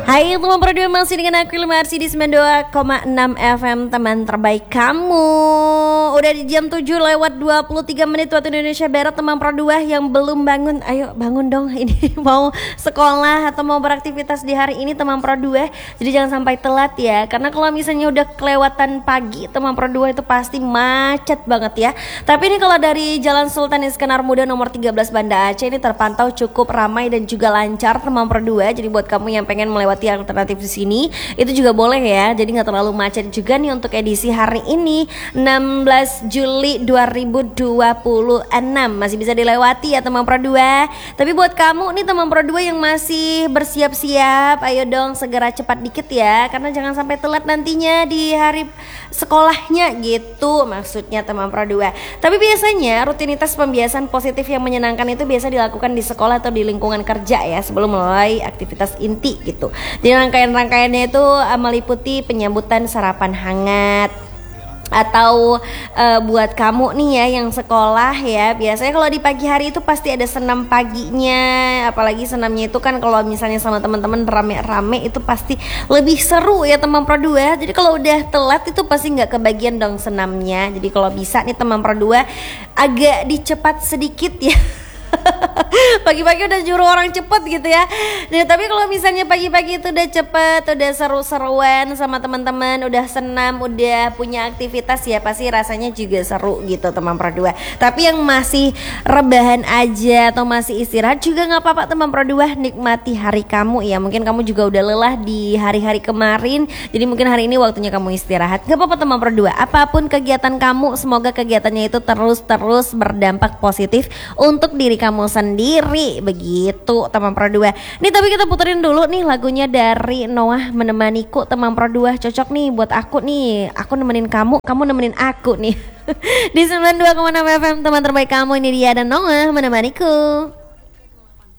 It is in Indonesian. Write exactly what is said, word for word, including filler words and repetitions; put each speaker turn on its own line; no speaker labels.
Hai teman berdua, masih dengan aku Ilmarsi di sembilan puluh dua koma enam F M, teman terbaik kamu. Udah di jam tujuh lewat dua puluh tiga menit waktu Indonesia Barat. Teman berdua yang belum bangun, ayo bangun dong. Ini mau sekolah atau mau beraktivitas di hari ini teman berdua. Jadi jangan sampai telat ya, karena kalau misalnya udah kelewatan pagi teman berdua itu pasti macet banget ya. Tapi ini kalau dari Jalan Sultan Iskandar Muda nomor tiga belas Banda Aceh ini terpantau cukup ramai dan juga lancar teman berdua. Jadi buat kamu yang pengen melewati alternatif di sini itu juga boleh ya. Jadi nggak terlalu macet juga nih untuk edisi hari ini enam belas Juli dua ribu dua puluh enam. Masih bisa dilewati ya teman Pro dua. Tapi buat kamu nih teman Pro dua yang masih bersiap-siap, ayo dong segera cepat dikit ya, karena jangan sampai telat nantinya di hari sekolahnya gitu maksudnya teman Pro dua. Tapi biasanya rutinitas pembiasan positif yang menyenangkan itu biasa dilakukan di sekolah atau di lingkungan kerja ya, sebelum mulai aktivitas inti gitu. Jadi rangkaian-rangkaiannya itu uh, meliputi penyambutan sarapan hangat, atau uh, buat kamu nih ya yang sekolah ya, biasanya kalau di pagi hari itu pasti ada senam paginya. Apalagi senamnya itu kan kalau misalnya sama teman-teman rame-rame itu pasti lebih seru ya teman Pro dua. Jadi kalau udah telat itu pasti nggak kebagian dong senamnya. Jadi kalau bisa nih teman Pro dua agak dicepat sedikit ya. Pagi-pagi udah juru orang cepet gitu ya. Nah, tapi kalau misalnya pagi-pagi itu udah cepet, udah seru-seruan sama teman-teman, udah senam, udah punya aktivitas ya, pasti rasanya juga seru gitu teman Pro dua. Tapi yang masih rebahan aja atau masih istirahat juga nggak apa-apa teman Pro dua, nikmati hari kamu ya. Mungkin kamu juga udah lelah di hari-hari kemarin, jadi mungkin hari ini waktunya kamu istirahat. Nggak apa-apa teman Pro dua. Apapun kegiatan kamu, semoga kegiatannya itu terus-terus berdampak positif untuk diri kamu sendiri begitu teman Pro dua. Nih tapi kita puterin dulu nih lagunya dari Noah, Menemaniku teman Pro dua. Cocok nih buat aku nih, aku nemenin kamu, kamu nemenin aku nih. Di sembilan puluh dua koma enam F M, teman terbaik kamu, ini dia dan Noah, Menemaniku.